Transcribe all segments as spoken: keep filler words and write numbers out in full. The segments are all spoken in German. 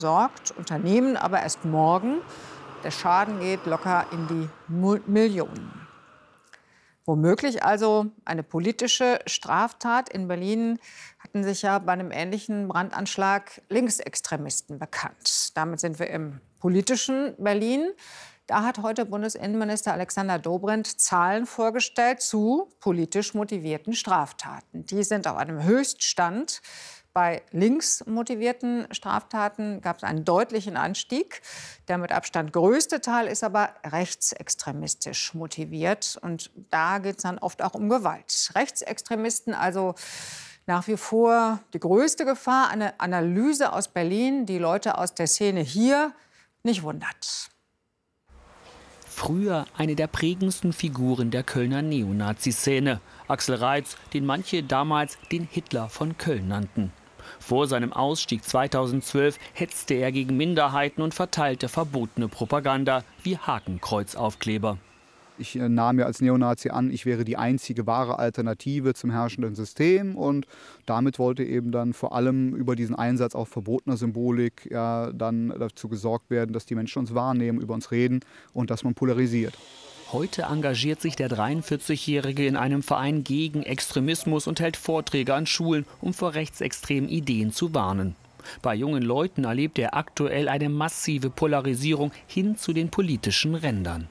sorgt, Unternehmen aber erst morgen. Der Schaden geht locker in die Millionen. Womöglich also eine politische Straftat. In Berlin hatten sich ja bei einem ähnlichen Brandanschlag Linksextremisten bekannt. Damit sind wir im politischen Berlin. Da hat heute Bundesinnenminister Alexander Dobrindt Zahlen vorgestellt zu politisch motivierten Straftaten. Die sind auf einem Höchststand. Bei links motivierten Straftaten gab es einen deutlichen Anstieg. Der mit Abstand größte Teil ist aber rechtsextremistisch motiviert. Und da geht es dann oft auch um Gewalt. Rechtsextremisten also nach wie vor die größte Gefahr. Eine Analyse aus Berlin, die Leute aus der Szene hier nicht wundert. Früher eine der prägendsten Figuren der Kölner Neonazi-Szene. Axel Reitz, den manche damals den Hitler von Köln nannten. Vor seinem Ausstieg zweitausendzwölf hetzte er gegen Minderheiten und verteilte verbotene Propaganda wie Hakenkreuzaufkleber. Ich nahm mir als Neonazi an, ich wäre die einzige wahre Alternative zum herrschenden System. Und damit wollte eben dann vor allem über diesen Einsatz auch verbotener Symbolik ja, dann dazu gesorgt werden, dass die Menschen uns wahrnehmen, über uns reden und dass man polarisiert. Heute engagiert sich der dreiundvierzigjährige in einem Verein gegen Extremismus und hält Vorträge an Schulen, um vor rechtsextremen Ideen zu warnen. Bei jungen Leuten erlebt er aktuell eine massive Polarisierung hin zu den politischen Rändern.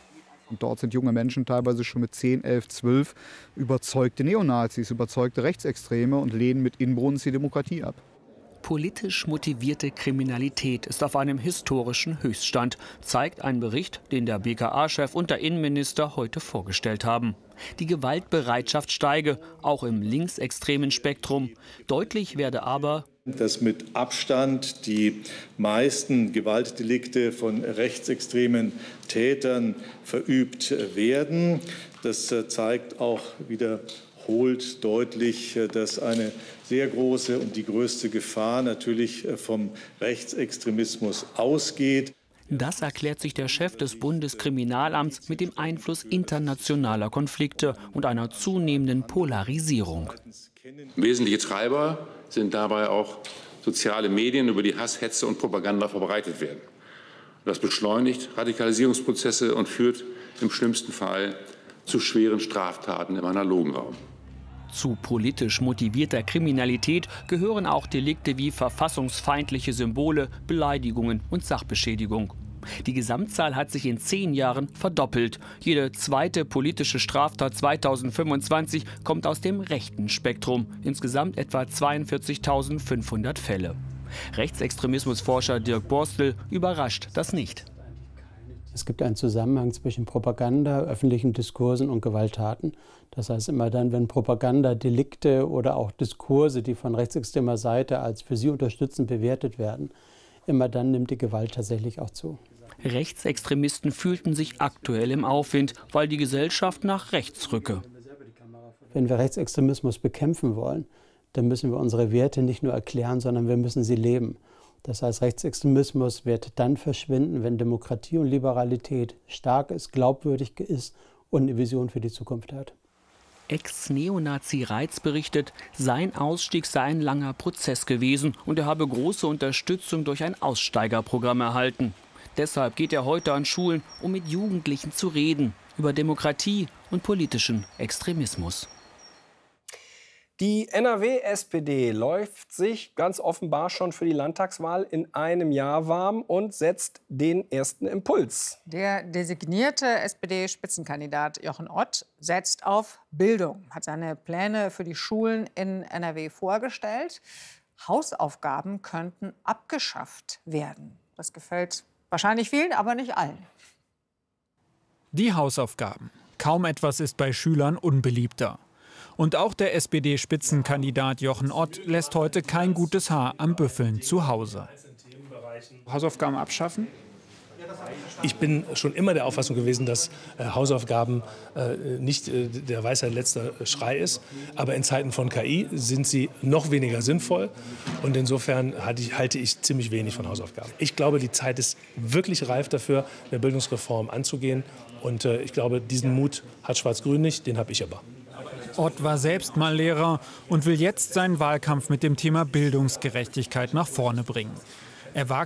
Und dort sind junge Menschen teilweise schon mit zehn, elf, zwölf überzeugte Neonazis, überzeugte Rechtsextreme und lehnen mit Inbrunst die Demokratie ab. Politisch motivierte Kriminalität ist auf einem historischen Höchststand, zeigt ein Bericht, den der B K A-Chef und der Innenminister heute vorgestellt haben. Die Gewaltbereitschaft steige, auch im linksextremen Spektrum. Deutlich werde aber, dass mit Abstand die meisten Gewaltdelikte von rechtsextremen Tätern verübt werden. Das zeigt auch wiederholt deutlich, dass eine sehr große und die größte Gefahr natürlich vom Rechtsextremismus ausgeht. Das erklärt sich der Chef des Bundeskriminalamts mit dem Einfluss internationaler Konflikte und einer zunehmenden Polarisierung. Wesentliche Treiber sind dabei auch soziale Medien, über die Hass, Hetze und Propaganda verbreitet werden. Das beschleunigt Radikalisierungsprozesse und führt im schlimmsten Fall zu schweren Straftaten im analogen Raum. Zu politisch motivierter Kriminalität gehören auch Delikte wie verfassungsfeindliche Symbole, Beleidigungen und Sachbeschädigung. Die Gesamtzahl hat sich in zehn Jahren verdoppelt. Jede zweite politische Straftat zweitausendfünfundzwanzig kommt aus dem rechten Spektrum. Insgesamt etwa zweiundvierzigtausendfünfhundert Fälle. Rechtsextremismusforscher Dirk Borstel überrascht das nicht. Es gibt einen Zusammenhang zwischen Propaganda, öffentlichen Diskursen und Gewalttaten. Das heißt, immer dann, wenn Propagandadelikte oder auch Diskurse, die von rechtsextremer Seite als für sie unterstützend bewertet werden, immer dann nimmt die Gewalt tatsächlich auch zu. Rechtsextremisten fühlten sich aktuell im Aufwind, weil die Gesellschaft nach rechts rücke. Wenn wir Rechtsextremismus bekämpfen wollen, dann müssen wir unsere Werte nicht nur erklären, sondern wir müssen sie leben. Das heißt, Rechtsextremismus wird dann verschwinden, wenn Demokratie und Liberalität stark ist, glaubwürdig ist und eine Vision für die Zukunft hat. Ex-Neonazi Reitz berichtet, sein Ausstieg sei ein langer Prozess gewesen und er habe große Unterstützung durch ein Aussteigerprogramm erhalten. Deshalb geht er heute an Schulen, um mit Jugendlichen zu reden über Demokratie und politischen Extremismus. Die N R W-S P D läuft sich ganz offenbar schon für die Landtagswahl in einem Jahr warm und setzt den ersten Impuls. Der designierte S P D-Spitzenkandidat Jochen Ott setzt auf Bildung, hat seine Pläne für die Schulen in N R W vorgestellt. Hausaufgaben könnten abgeschafft werden. Das gefällt wahrscheinlich vielen, aber nicht allen. Die Hausaufgaben. Kaum etwas ist bei Schülern unbeliebter. Und auch der S P D-Spitzenkandidat Jochen Ott lässt heute kein gutes Haar am Büffeln zu Hause. Hausaufgaben abschaffen? Ich bin schon immer der Auffassung gewesen, dass äh, Hausaufgaben äh, nicht äh, der Weisheit letzter Schrei ist. Aber in Zeiten von K I sind sie noch weniger sinnvoll. Und insofern halte ich, halte ich ziemlich wenig von Hausaufgaben. Ich glaube, die Zeit ist wirklich reif dafür, eine Bildungsreform anzugehen. Und äh, ich glaube, diesen Mut hat Schwarz-Grün nicht, den habe ich aber. Ott war selbst mal Lehrer und will jetzt seinen Wahlkampf mit dem Thema Bildungsgerechtigkeit nach vorne bringen. Er wagt